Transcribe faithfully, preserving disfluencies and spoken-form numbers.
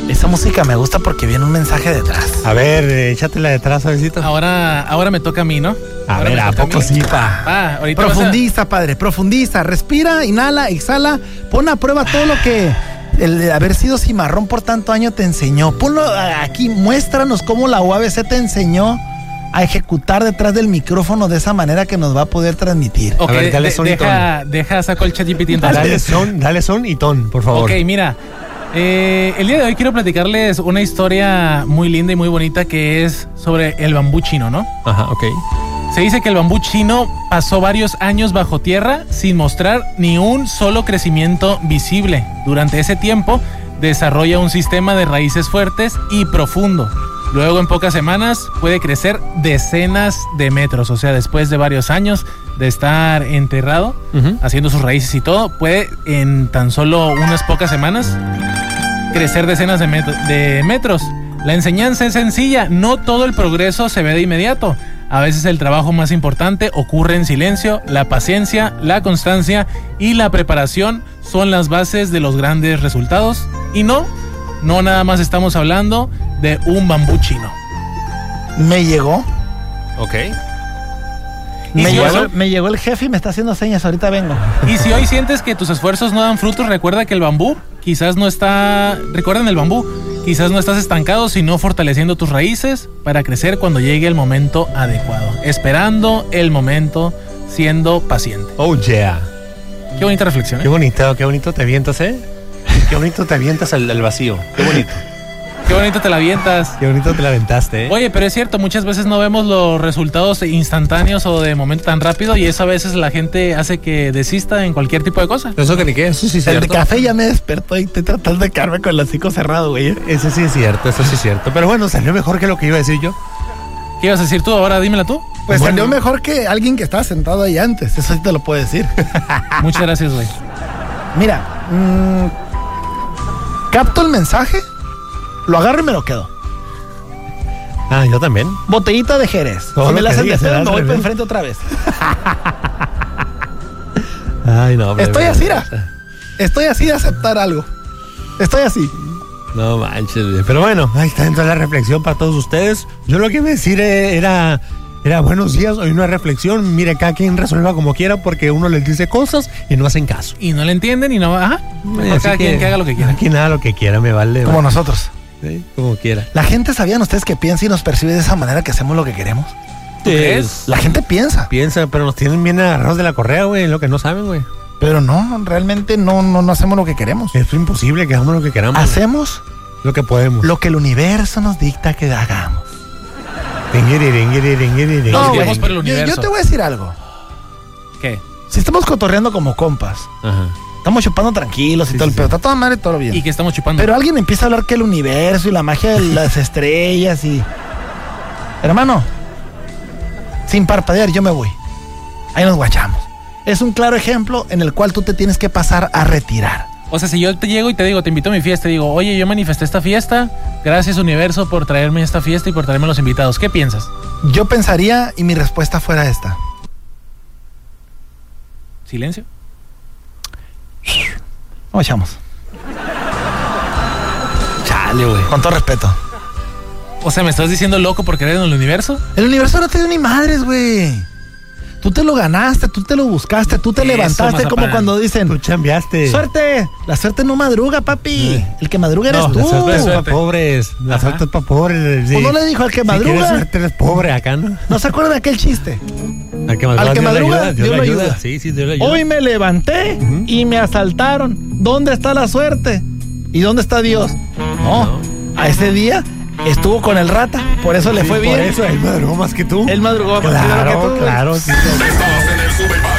Esa música me gusta porque viene un mensaje detrás. A ver, échatela detrás, suavecito. Ahora, ahora me toca a mí, ¿no? A ahora ver, ¿a poco sí, pa? Ah, ahorita profundiza, a... padre, profundiza. Respira, inhala, exhala. Pon a prueba todo lo que el de haber sido cimarrón por tanto año te enseñó. Ponlo aquí, muéstranos cómo la U A B C te enseñó a ejecutar detrás del micrófono de esa manera que nos va a poder transmitir. Ok, a ver, dale son de, y ton. deja, deja, saco el ChatGPT entonces. Dale son, dale son y ton, por favor. Ok, mira. Eh, el día de hoy quiero platicarles una historia muy linda y muy bonita que es sobre el bambú chino, ¿no? Ajá, ok. Se dice que el bambú chino pasó varios años bajo tierra sin mostrar ni un solo crecimiento visible. Durante ese tiempo desarrolla un sistema de raíces fuertes y profundo. Luego, en pocas semanas, puede crecer decenas de metros. O sea, después de varios años de estar enterrado, uh-huh. haciendo sus raíces y todo, puede en tan solo unas pocas semanas crecer decenas de, met- de metros. La enseñanza es sencilla. No todo el progreso se ve de inmediato. A veces el trabajo más importante ocurre en silencio. La paciencia, la constancia y la preparación son las bases de los grandes resultados. Y no, no nada más estamos hablando de un bambú chino. Me llegó. Ok. Me, si llegó, eso, me llegó el jefe y me está haciendo señas, ahorita vengo. Y si hoy sientes que tus esfuerzos no dan frutos, recuerda que el bambú quizás no está... Recuerden el bambú. Quizás no estás estancado, sino fortaleciendo tus raíces para crecer cuando llegue el momento adecuado. Esperando el momento, siendo paciente. Oh, yeah. Qué bonita reflexión, ¿eh? Qué bonito, qué bonito te avientas, ¿eh? Qué bonito te avientas al, al vacío. Qué bonito. Qué bonito te la avientas. Qué bonito te la aventaste, ¿eh? Oye, pero es cierto, muchas veces no vemos los resultados instantáneos o de momento tan rápido y eso a veces la gente hace que desista en cualquier tipo de cosa. Eso que ni qué, eso sí es El cierto. de café ya me despertó y estoy tratando de quedarme con el hocico cerrado, güey. Eso sí es cierto, eso sí es cierto. Pero bueno, salió mejor que lo que iba a decir yo. ¿Qué ibas a decir tú? Ahora dímela tú. Pues bueno. salió mejor que alguien que estaba sentado ahí antes, eso sí te lo puedo decir. Muchas gracias, güey. Mira, mmm, capto el mensaje, lo agarro y me lo quedo. Ah, yo también. Botellita de Jerez. Todo si me lo la que hacen de digas, pedo, será me al voy para revés. enfrente otra vez. Ay, no. hombre, Estoy hombre, así, ra. Estoy así de aceptar algo. Estoy así. No manches, güey. Pero bueno, ahí está entonces la reflexión para todos ustedes. Yo lo que iba a decir era, era buenos días, hoy una reflexión. Mire, cada quien resuelva como quiera porque uno les dice cosas y no hacen caso. Y no le entienden y no... Ajá. Mejor cada quien que haga lo que quiera. Aquí nada lo que quiera, me vale. Como vale. nosotros. Sí, como quiera. La gente, ¿sabían ustedes que piensa y nos percibe de esa manera que hacemos lo que queremos? ¿Tú crees? La gente piensa. Piensa, pero nos tienen bien agarrados de la correa, güey, lo que no saben, güey. Pero no, realmente no, no, no hacemos lo que queremos. Es imposible que hagamos lo que queramos. Hacemos lo que podemos. lo que el universo nos dicta que hagamos. No, No, güey, güey, por el yo, universo. yo te voy a decir algo. ¿Qué? Si estamos cotorreando como compas, Ajá. estamos chupando tranquilos y Sí, todo sí, el pedo, sí. está toda madre, todo bien. ¿Y qué estamos chupando? Pero alguien empieza a hablar que el universo y la magia de las estrellas y... Hermano, sin parpadear yo me voy. Ahí nos guachamos. Es un claro ejemplo en el cual tú te tienes que pasar a retirar. O sea, si yo te llego y te digo, te invito a mi fiesta y digo, oye, yo manifesté esta fiesta, gracias universo por traerme esta fiesta y por traerme los invitados. ¿Qué piensas? Yo pensaría y mi respuesta fuera esta. ¿Silencio? Nos echamos. Chale, güey. Con todo respeto. O sea, ¿me estás diciendo loco por creer en el universo? El universo no te dio ni madres, güey. Tú te lo ganaste, tú te lo buscaste, tú te Eso, levantaste, mazapán. como cuando dicen... Tú chambeaste. ¡Suerte! La suerte no madruga, papi. Sí. El que madruga eres No, tú. la suerte es Suerte. para pobres. La Ajá. suerte es para pobres. Sí. ¿O no le dijo al que Si madruga? quieres suerte eres pobre acá, ¿no? ¿No se acuerdan de aquel chiste? Al que madruga, Al que Dios le madruga, ayuda, Dios le ayuda. Sí, sí, Dios le ayuda. Hoy me levanté Ujú. y me asaltaron. ¿Dónde está la suerte? ¿Y dónde está Dios? No, No. a ese día estuvo con el rata, por eso le Sí, fue por bien. eso, él madrugó más que tú. Él madrugó más Claro, que tú. claro. Sí, Estás en el Sube y Baja.